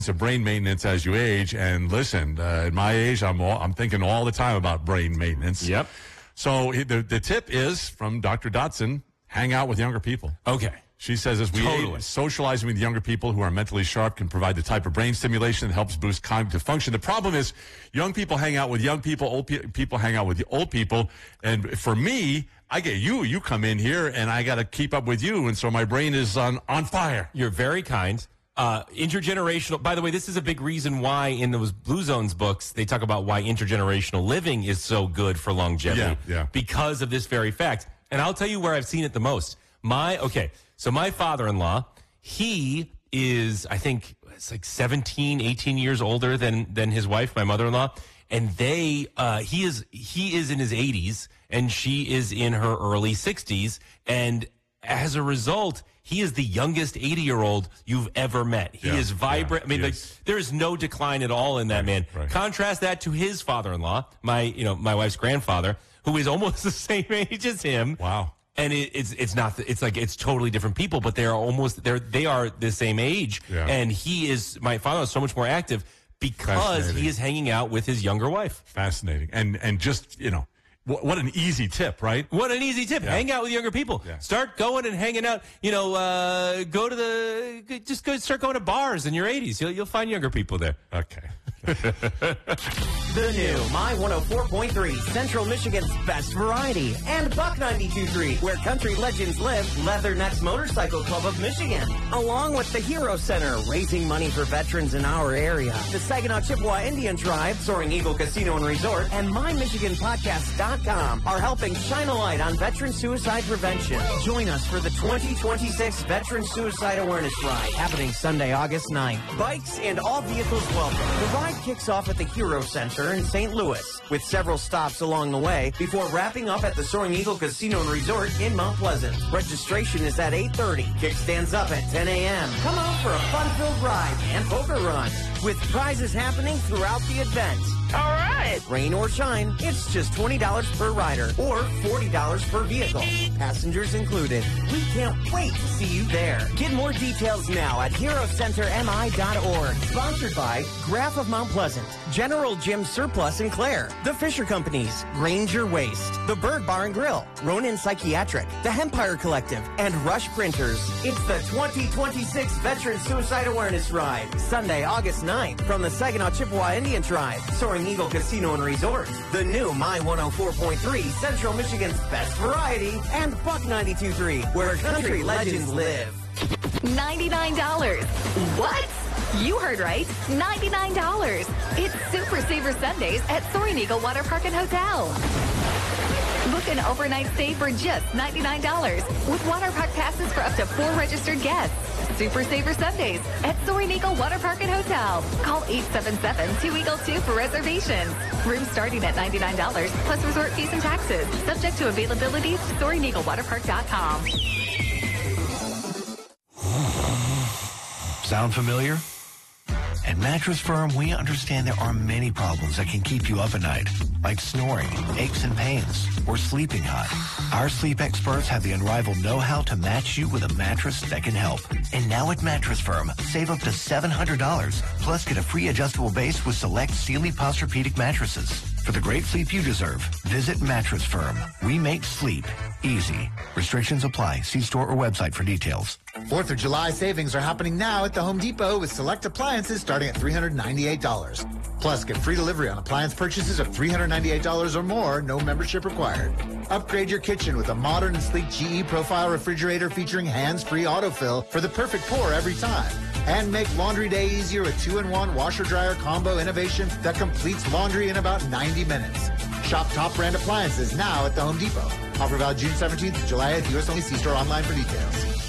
of brain maintenance as you age. And listen, at my age, I'm thinking all the time about brain maintenance. Yep. So the tip is from Dr. Dotson: hang out with younger people. Okay. She says as we age, socializing with younger people who are mentally sharp can provide the type of brain stimulation that helps boost cognitive function. The problem is young people hang out with young people, old people hang out with the old people. And for me, I get you come in here and I got to keep up with you. And so my brain is on fire. You're very kind. Intergenerational, by the way, this is a big reason why in those Blue Zones books, they talk about why intergenerational living is so good for longevity. Yeah. Because of this very fact. And I'll tell you where I've seen it the most. So my father-in-law, he is, I think, it's like 17, 18 years older than his wife, my mother-in-law. And he is in his 80s and she is in her early 60s. And as a result, he is the youngest 80-year-old you've ever met. He is vibrant. Yeah, there is no decline at all in that man. Right. Contrast that to his father-in-law, my wife's grandfather, who is almost the same age as him. Wow. And it's totally different people, but they are the same age. Yeah. And my father is so much more active because he is hanging out with his younger wife. Fascinating. And just, what an easy tip, right? What an easy tip. Yeah. Hang out with younger people. Yeah. Start going and hanging out. Start going to bars in your 80s. You'll find younger people there. Okay. The new My 104.3, Central Michigan's best variety, and Buck 92.3, where country legends live, Leathernecks Motorcycle Club of Michigan, along with the Hero Center, raising money for veterans in our area, the Saginaw Chippewa Indian Tribe, Soaring Eagle Casino and Resort, and MyMichiganPodcast.com are helping shine a light on veteran suicide prevention. Join us for the 2026 Veteran Suicide Awareness Ride, happening Sunday, August 9th. Bikes and all vehicles welcome. The ride kicks off at the Hero Center in St. Louis, with several stops along the way before wrapping up at the Soaring Eagle Casino and Resort in Mount Pleasant. Registration is at 8:30. Kickstands up at 10 a.m. Come out for a fun-filled ride and poker run, with prizes happening throughout the event. All right. Rain or shine, it's just $20 per rider or $40 per vehicle. Passengers included. We can't wait to see you there. Get more details now at HeroCenterMI.org. Sponsored by Graph of Mount Pleasant, General Jim Surplus and Claire, The Fisher Companies, Granger Waste, The Bird Bar and Grill, Ronin Psychiatric, The Hempire Collective, and Rush Printers. It's the 2026 Veteran Suicide Awareness Ride, Sunday, August 9th, from the Saginaw Chippewa Indian Tribe, Soaring Eagle Casino and Resort, the new My 104.3, Central Michigan's best variety, and Buck 92.3, where country legends live. $99. What? You heard right. $99. It's Super Saver Sundays at Soaring Eagle Water Park and Hotel. Book an overnight stay for just $99 with water park passes for up to 4 registered guests. Super Saver Sundays at Soaring Eagle Water Park and Hotel. Call 877-2EAGLE-2 for reservations. Rooms starting at $99 plus resort fees and taxes. Subject to availability. SoaringEagleWaterPark.com. Sound familiar? At Mattress Firm, we understand there are many problems that can keep you up at night, like snoring, aches and pains, or sleeping hot. Our sleep experts have the unrivaled know-how to match you with a mattress that can help. And now at Mattress Firm, save up to $700, plus get a free adjustable base with select Sealy Posturepedic mattresses. For the great sleep you deserve, visit Mattress Firm. We make sleep easy. Restrictions apply. See store or website for details. 4th of July savings are happening now at the Home Depot with select appliances starting at $398. Plus, get free delivery on appliance purchases of $398 or more, no membership required. Upgrade your kitchen with a modern and sleek GE Profile refrigerator featuring hands-free autofill for the perfect pour every time. And make laundry day easier with 2-in-1 washer-dryer combo innovation that completes laundry in about 90 minutes. Shop top brand appliances now at the Home Depot. Offer valid June 17th to July 8th. U.S. only. See store online for details.